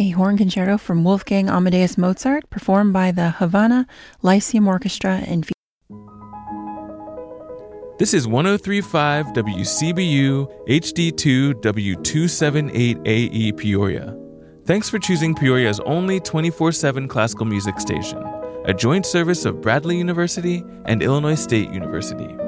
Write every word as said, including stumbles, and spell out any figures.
a horn concerto from Wolfgang Amadeus Mozart, performed by the Havana Lyceum Orchestra in Phoenix. This is one oh three point five W C B U H D two W two seventy-eight A E Peoria. Thanks for choosing Peoria's only twenty-four seven classical music station, a joint service of Bradley University and Illinois State University.